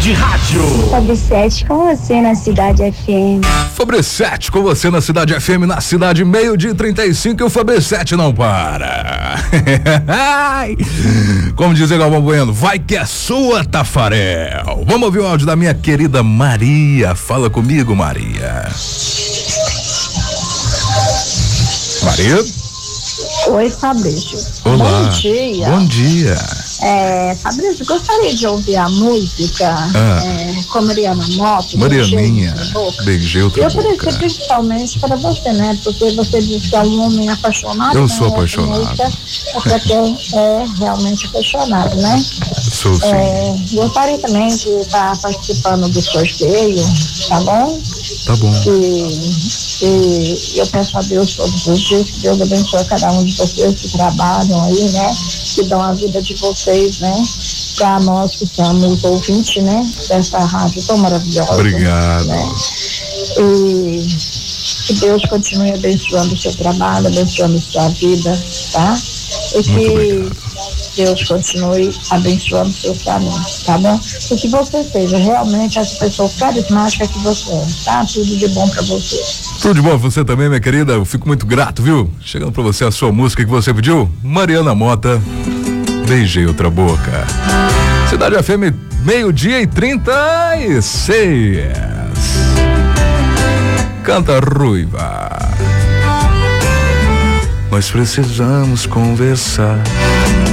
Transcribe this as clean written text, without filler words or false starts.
de rádio. Fabricete com você na Cidade FM. Fabricete com você na Cidade FM, na cidade 12:35 e o Fabricete não para. Como diz o Galvão Bueno, vai que é sua, Tafarel. Vamos ouvir o áudio da minha querida Maria. Fala comigo, Maria. Maria? Oi, Fabrício. Olá. Bom dia. Bom dia. Fabrício, gostaria de ouvir a música com Mariana Mota. Marianinha, beijei outra Eu boca. ofereci principalmente para você, né? Porque você disse que é um homem apaixonado. Eu né? sou apaixonado. Porque até é realmente apaixonado, né? Sou sim. Gostaria também de estar participando do sorteio, tá bom? Tá bom. E eu peço a Deus todos os dias que Deus abençoe cada um de vocês que trabalham aí, né? Que dão a vida de vocês, né? Para nós que somos ouvintes, né? Dessa rádio tão maravilhosa. Obrigado. Né? E que Deus continue abençoando o seu trabalho, abençoando a sua vida, tá? E que Deus continue abençoando o seu caminho, tá bom? E que você seja realmente essa pessoa carismática que você é, tá? Tudo de bom pra você. Tudo de bom pra você também, minha querida. Eu fico muito grato, viu? Chegando pra você a sua música que você pediu, Mariana Mota, Beijei Outra Boca. Cidade FM, 12:36. Canta Ruiva. Nós precisamos conversar.